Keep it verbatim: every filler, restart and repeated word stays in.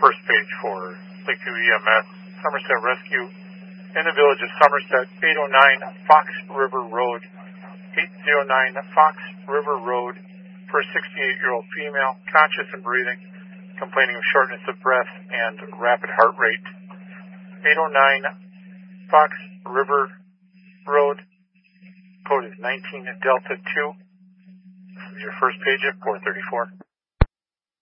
first page for Lakeview E M S, Somerset Rescue, in the village of Somerset, eight oh nine Fox River Road, eight oh nine Fox River Road, for a sixty-eight-year-old female, conscious and breathing, complaining of shortness of breath and rapid heart rate. eight oh nine Fox River Road, code is nineteen Delta two. This is your first page at four thirty-four.